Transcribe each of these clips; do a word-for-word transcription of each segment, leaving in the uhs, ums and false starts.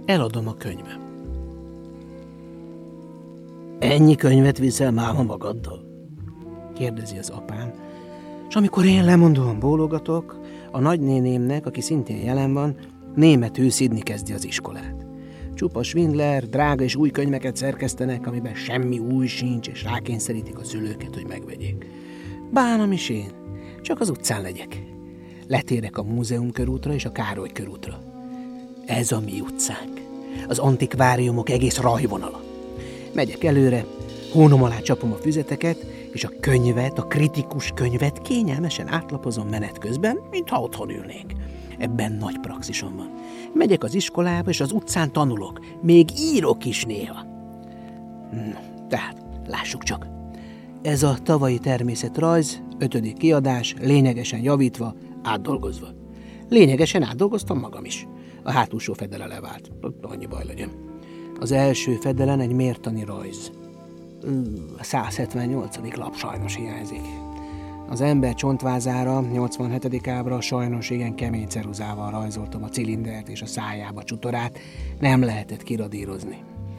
Eladom a könyvem. Ennyi könyvet viszel máma magaddal? Kérdezi az apám, és amikor én lemondóan bólogatok, a nagynénémnek, aki szintén jelen van, németül szidni kezdi az iskolát. Csupa Schwindler, drága és új könyveket szerkesztenek, amiben semmi új sincs, és rákényszerítik a szülőket, hogy megvegyék. Bánom is én, csak az utcán legyek. Letérek a Múzeum körútra és a Károly körútra. Ez a mi utcánk. Az antikváriumok egész rajvonala. Megyek előre, hónom alá csapom a füzeteket, és a könyvet, a kritikus könyvet kényelmesen átlapozom menet közben, mintha otthon ülnék. Ebben nagy praxisom van. Megyek az iskolába, és az utcán tanulok. Még írok is néha. No, tehát, lássuk csak. Ez a tavalyi természetrajz, ötödik kiadás, lényegesen javítva, átdolgozva. Lényegesen átdolgoztam magam is. A hátulsó fedele levált. Annyi baj legyen. Az első fedelen egy mértani rajz. A száz hetvennyolcadik lap sajnos hiányzik. Az ember csontvázára, nyolcvanhetedik ábra sajnos igen kemény ceruzával rajzoltam a cilindert és a szájába csutorát, nem lehetett kiradírozni.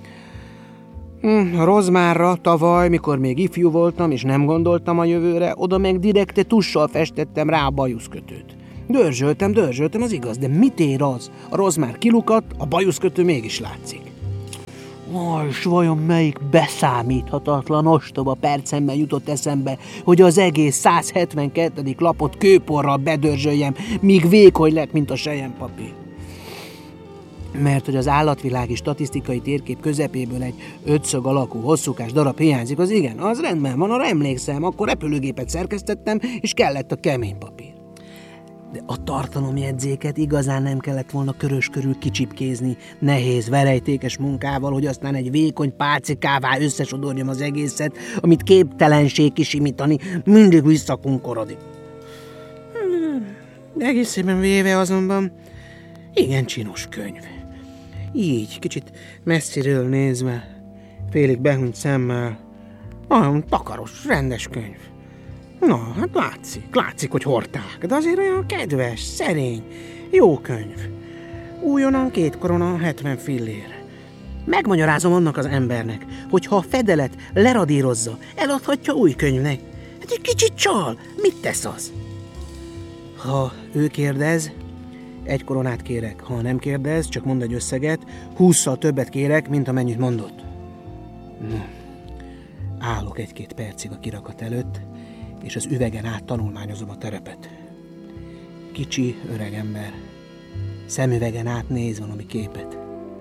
A rozmárra tavaly, mikor még ifjú voltam és nem gondoltam a jövőre, oda meg direkte tussal festettem rá a bajuszkötőt. Dörzsöltem, dörzsöltem, az igaz, de mit ér az? A rozmár kilukadt, a bajuszkötő mégis látszik. Ó, és vajon melyik beszámíthatatlan ostoba percemben jutott eszembe, hogy az egész száz hetvenkettedik lapot kőporral bedörzsöljem, míg vékony lett, mint a selyempapír. Mert hogy az állatvilági statisztikai térkép közepéből egy ötszög alakú hosszúkás darab hiányzik, az igen, az rendben van, arra emlékszem, akkor repülőgépet szerkesztettem, és kellett a kemény papír. De a tartalomjegyzéket igazán nem kellett volna körös körül kicsipkézni, nehéz, verejtékes munkával, hogy aztán egy vékony pálcikává összesodorjam az egészet, amit képtelenség kisimítani, mindig visszakunkorodik. Egészében véve azonban igen csinos könyv. Így, kicsit messziről nézve, félig behunyt szemmel, olyan takaros, rendes könyv. Na, hát látszik, látszik, hogy hordták, de azért olyan kedves, szerény, jó könyv. Újonnan két korona, hetven fillér. Megmagyarázom annak az embernek, hogy ha a fedelet leradírozza, eladhatja új könyvnek. Hát egy kicsit csal, mit tesz az? Ha ő kérdez, egy koronát kérek. Ha nem kérdez, csak mond egy összeget, hússzal többet kérek, mint amennyit mondott. No. Állok egy-két percig a kirakat előtt, és az üvegen át tanulmányozom a terepet. Kicsi, öreg ember. Szemüvegen át néz valami képet.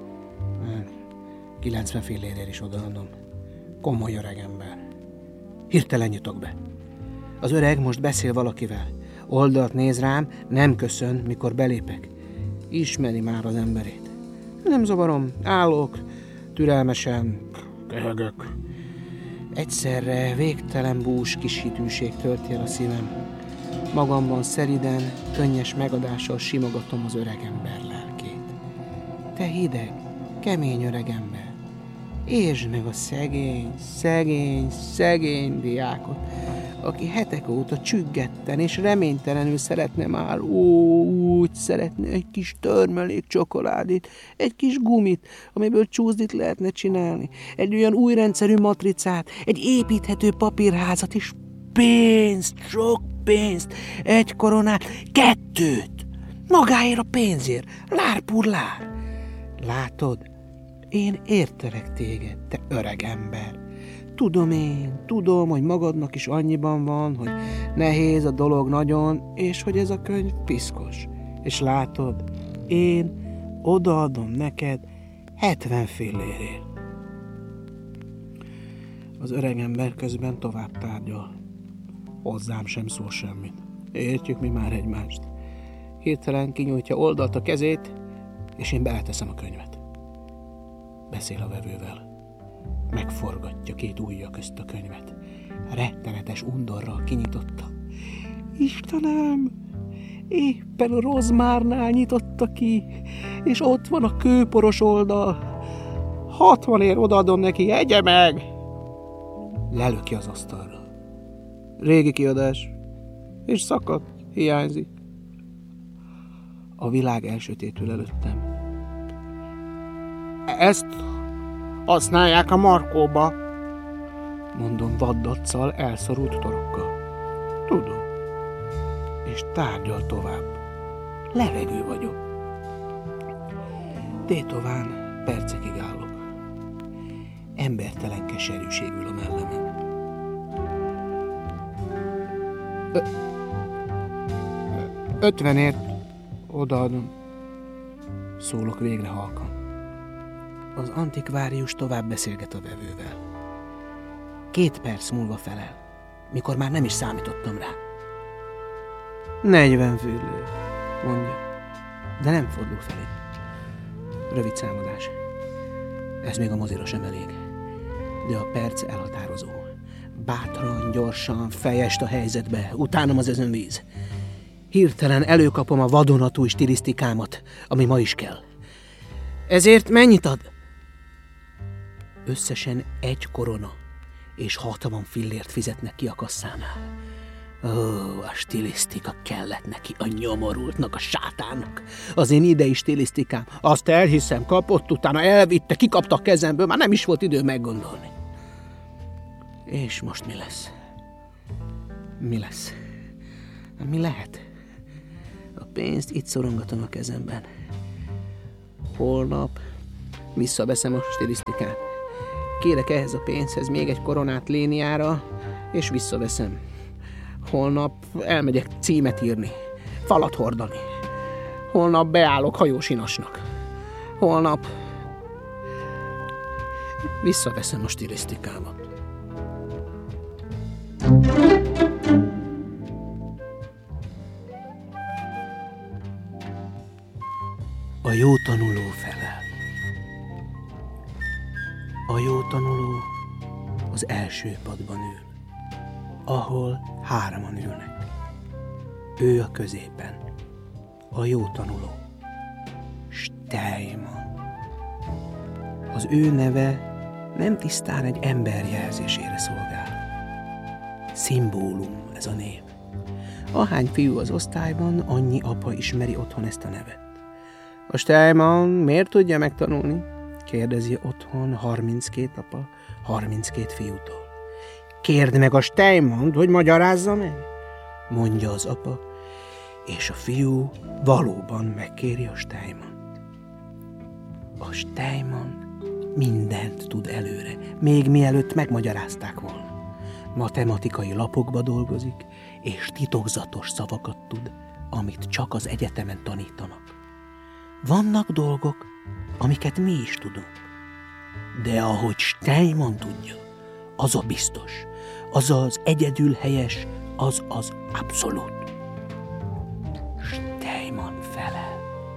kilencven fillérért is odaadom. Komoly öreg ember. Hirtelen nyitok be. Az öreg most beszél valakivel. Oldalt néz rám, nem köszön, mikor belépek. Ismeri már az emberét. Nem zavarom, állok, türelmesen, köhögök. Egyszerre végtelen bús kis hitűség tölti el a szívem. Magamban szeriden, könnyes megadással simogatom az öregember lelkét. Te hideg, kemény öregember, értsd meg a szegény, szegény, szegény diákot, aki hetek óta csüggetten és reménytelenül szeretne már, ó, úgy szeretne egy kis törmelék csokoládét, egy kis gumit, amiből csúzdit lehetne csinálni, egy olyan új rendszerű matricát, egy építhető papírházat, és pénzt, sok pénzt, egy koronát, kettőt, magáért a pénzért, lár pur lár. Látod, én értelek téged, te öreg ember. Tudom én, tudom, hogy magadnak is annyiban van, hogy nehéz a dolog nagyon, és hogy ez a könyv piszkos. És látod, én odaadom neked hetven fillérért. Az öreg ember közben tovább tárgyal. Hozzám sem szól semmit. Értjük mi már egymást. Hirtelen kinyújtja oldalt a kezét, és én beleteszem a könyvet. Beszél a vevővel. Megforgatja két ujja közt a könyvet. Rettenetes undorral kinyitotta. Istenem, éppen a rozmárnál nyitotta ki, és ott van a kőporos oldal. Hatvanért odaadom neki, egye meg! Lelöki az asztalra. Régi kiadás, és szakadt, hiányzik. A világ elsötétül előttem. Ezt használják a Markóba. Mondom vaddaccal, elszorult torokkal. Tudom. És tárgyal tovább. Levegő vagyok. Tétován percekig állok. Embertelen keserűség ül a mellemen. Ö... Ötvenért odaadom. Szólok végre halkan. Az antikvárius tovább beszélget a vevővel. Két perc múlva felel, mikor már nem is számítottam rá. Negyven fillő, mondja, de nem fordul felé. Rövid számadás. Ez még a mozira sem elég. De a perc elhatározó. Bátran, gyorsan, fejest a helyzetbe, utánam az özönvíz. Hirtelen előkapom a vadonatúj stilisztikámat, ami ma is kell. Ezért mennyit ad? Összesen egy korona, és hatvan fillért fizetnek ki a kasszánál. Ó, a stilisztika kellett neki, a nyomorultnak, a sátánnak. Az én idei stilisztikám. Azt elhiszem, kapott, utána elvitte, kikapta a kezemből, már nem is volt idő meggondolni. És most mi lesz? Mi lesz? Mi lehet? A pénzt itt szorongatom a kezemben. Holnap visszaveszem a stilisztikát. Kérek ehhez a pénzhez még egy koronát Léniára, és visszaveszem. Holnap elmegyek címet írni, falat hordani. Holnap beállok hajósinasnak. Holnap visszaveszem a stilisztikámat. A jó tanuló felel. A jó tanuló az első padban ül, ahol hárman ülnek. Ő a középen, a jó tanuló. Steinmann. Az ő neve nem tisztán egy ember jelzésére szolgál. Szimbólum ez a név. Ahány fiú az osztályban, annyi apa ismeri otthon ezt a nevet. A Steinmann miért tudja megtanulni? Kérdezi otthon harminckét apa, harminckét fiútól. Kérd meg a Steinmannt, hogy magyarázza meg, mondja az apa, és a fiú valóban megkéri a Steinmannt. A Steinmann mindent tud előre, még mielőtt megmagyarázták volna. Matematikai lapokba dolgozik, és titokzatos szavakat tud, amit csak az egyetemen tanítanak. Vannak dolgok, amiket mi is tudunk. De ahogy Steinmann tudja, az a biztos, az az egyedül helyes, az az abszolút. Steinmann felel.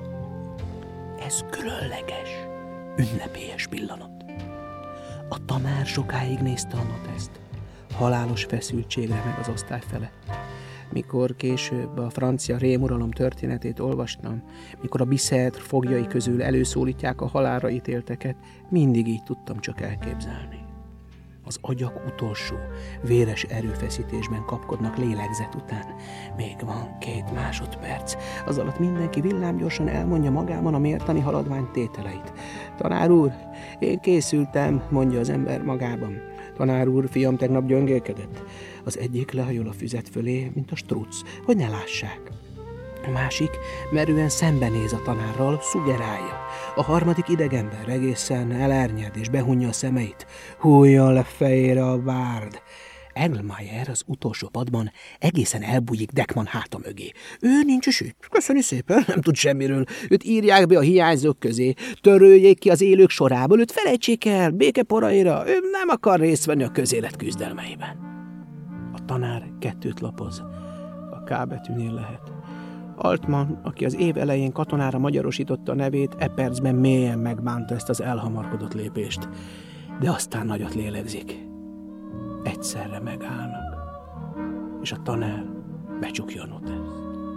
Ez különleges, ünnepélyes pillanat. A tanár sokáig nézte a noteszt. Halálos feszültségre meg az osztály felett. Mikor később a francia rémuralom történetét olvastam, mikor a Bicêtre foglyai közül előszólítják a halálra ítélteket, mindig így tudtam csak elképzelni. Az agyak utolsó, véres erőfeszítésben kapkodnak lélegzet után. Még van két másodperc. Az alatt mindenki villámgyorsan elmondja magában a mértani haladvány tételeit. Tanár úr, én készültem, mondja az ember magában. Tanár úr, fiam tegnap gyöngélkedett. Az egyik lehajol a füzet fölé, mint a struc, hogy ne lássák. A másik merően szembenéz a tanárral, szuggerálja. A harmadik idegenben egészen elernyed és behunja a szemeit. Hújjon le fejére a bárd. Engelmeyer az utolsó padban egészen elbújik Deckmann háta mögé. Ő nincs is itt. Köszöni szépen, nem tud semmiről. Őt írják be a hiányzók közé. Töröljék ki az élők sorából, őt felejtsék el, békeporaira. Ő nem akar részt venni a közélet küzdelmeiben. A tanár kettőt lapoz. A K betűnél lehet. Altman, aki az év elején katonára magyarosította a nevét, e percben mélyen megbánta ezt az elhamarkodott lépést. De aztán nagyot lélegzik. Egyszerre megállnak, és a tanár becsukja a noteszt.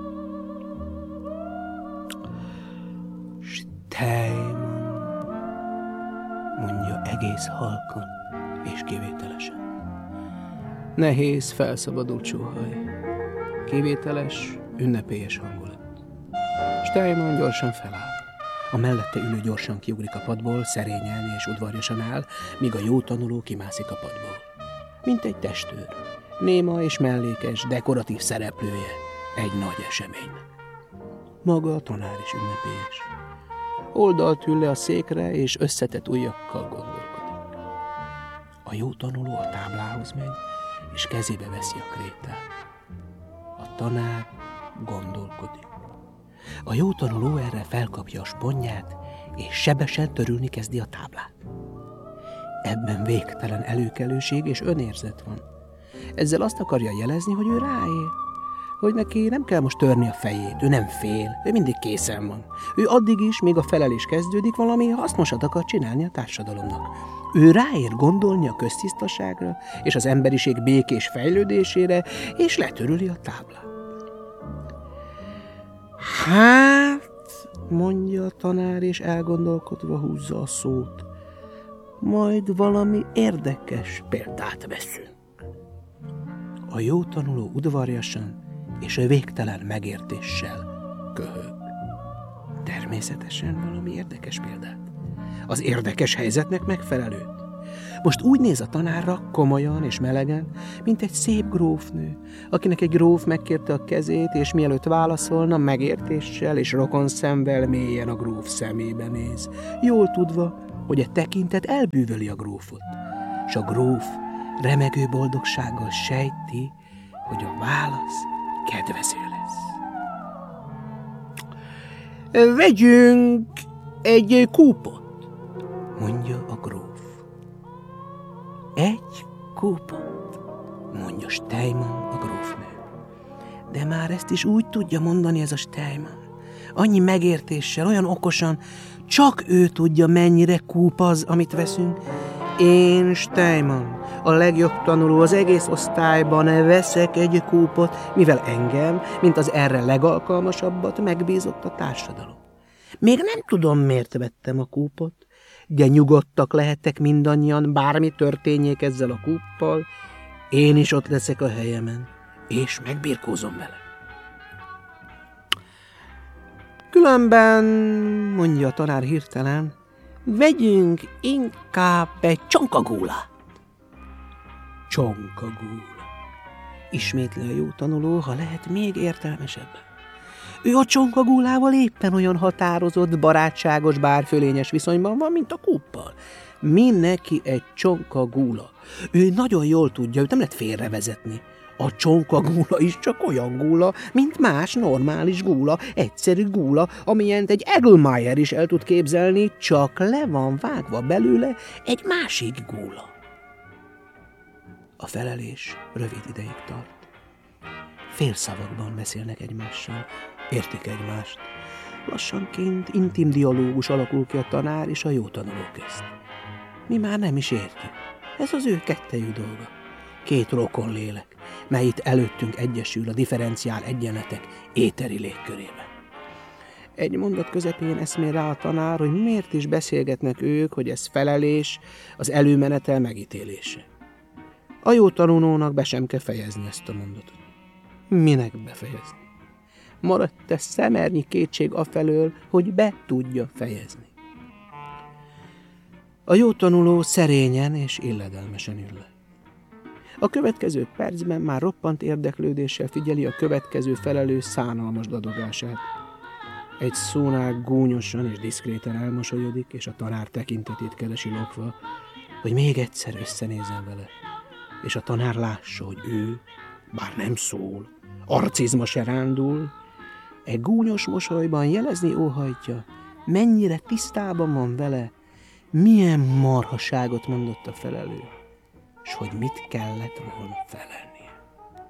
Steinmann, mondja egész halkan és kivételesen. Nehéz, felszabadult sóhaj. Kivételes, ünnepélyes hangulat. Steinmann gyorsan feláll. A mellette ülő gyorsan kiugrik a padból, szerényen és udvarjasan áll, míg a jó tanuló kimászik a padból. Mint egy testőr, néma és mellékes, dekoratív szereplője egy nagy eseménynek. Maga a tanár is ünnepélyes. Oldalt ül le a székre, és összetett ujjakkal gondolkodik. A jó tanuló a táblához megy, és kezébe veszi a krétát. A tanár gondolkodik. A jó tanuló erre felkapja a spondját, és sebesen törülni kezdi a táblát. Ebben végtelen előkelőség és önérzet van. Ezzel azt akarja jelezni, hogy ő ráér, hogy neki nem kell most törni a fejét, ő nem fél, ő mindig készen van. Ő addig is, míg a felelés kezdődik, valami hasznosat akar csinálni a társadalomnak. Ő ráér gondolni a köztisztaságra és az emberiség békés fejlődésére, és letörüli a táblát. Hát, mondja a tanár, és elgondolkodva húzza a szót, majd valami érdekes példát veszünk. A jó tanuló udvarjasan és a végtelen megértéssel köhög. Természetesen valami érdekes példát. Az érdekes helyzetnek megfelelőt. Most úgy néz a tanárra, komolyan és melegen, mint egy szép grófnő, akinek egy gróf megkérte a kezét, és mielőtt válaszolna, megértéssel és rokonszemvel mélyen a gróf szemébe néz, jól tudva, hogy a tekintet elbűvöli a grófot, és a gróf remegő boldogsággal sejti, hogy a válasz kedvező lesz. Vegyünk egy kúpot, mondja a gróf. Egy kúpot, mondja Steinmann a grófnő. De már ezt is úgy tudja mondani ez a Steinmann. Annyi megértéssel, olyan okosan, csak ő tudja, mennyire kúp az, amit veszünk. Én, Steinmann, a legjobb tanuló az egész osztályban veszek egy kúpot, mivel engem, mint az erre legalkalmasabbat megbízott a társadalom. Még nem tudom, miért vettem a kúpot, de nyugodtak lehettek mindannyian, bármi történjék ezzel a kúppal, én is ott leszek a helyemen, és megbirkózom vele. Különben, mondja a tanár hirtelen, vegyünk inkább egy csonkagúlát. Csonkagúla. Ismétli a jó tanuló, ha lehet még értelmesebben. Ő a csonkagúlával éppen olyan határozott, barátságos, bárfölényes viszonyban van, mint a kúppal. Mindenki egy csonkagúla. Ő nagyon jól tudja, őt nem lehet félrevezetni. A csonkagúla is csak olyan gúla, mint más normális gúla, egyszerű gúla, amilyent egy Edelmeyer is el tud képzelni, csak le van vágva belőle egy másik gúla. A felelés rövid ideig tart. Félszavakban beszélnek egymással, értik egymást. Lassanként intim dialógus alakul ki a tanár és a jó tanuló közt. Mi már nem is értjük. Ez az ő kettejű dolga. Két rokon lélek, mely itt előttünk egyesül a differenciál egyenletek éteri légkörében. Egy mondat közepén eszmél rá a tanár, hogy miért is beszélgetnek ők, hogy ez felelés, az előmenetel megítélése. A jó tanulónak be sem kell fejezni ezt a mondatot. Minek befejezni? Maradt-e szemernyi kétség afelől, hogy be tudja fejezni. A jó tanuló szerényen és illedelmesen ül le. A következő percben már roppant érdeklődéssel figyeli a következő felelő szánalmas dadogását. Egy szónál gúnyosan és diszkréten elmosolyodik, és a tanár tekintetét keresi lopva, hogy még egyszer összenézzen vele, és a tanár lássa, hogy ő, bár nem szól, arcizma se rándul, egy gúnyos mosolyban jelezni óhajtja, mennyire tisztában van vele, milyen marhaságot mondott a felelő, s hogy mit kellett volna felelni.